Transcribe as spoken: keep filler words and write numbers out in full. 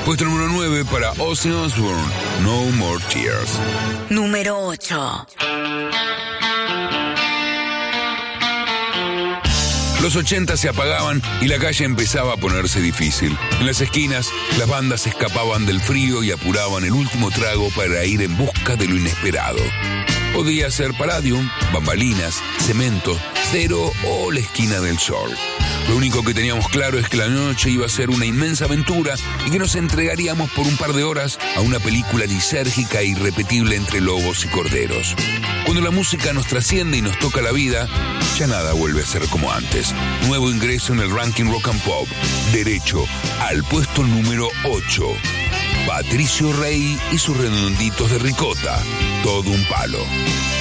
Puesto número nueve para Ozzy Osbourne, No More Tears. Número ocho. Los ochenta se apagaban y la calle empezaba a ponerse difícil. En las esquinas, las bandas escapaban del frío y apuraban el último trago para ir en busca de lo inesperado. Podía ser Palladium, Bambalinas, Cemento, Cero o la Esquina del Sol. Lo único que teníamos claro es que la noche iba a ser una inmensa aventura y que nos entregaríamos por un par de horas a una película lisérgica e irrepetible entre lobos y corderos. Cuando la música nos trasciende y nos toca la vida, ya nada vuelve a ser como antes. Nuevo ingreso en el ranking Rock and Pop, derecho al puesto número ocho. Patricio Rey y sus redonditos de ricota, todo un palo.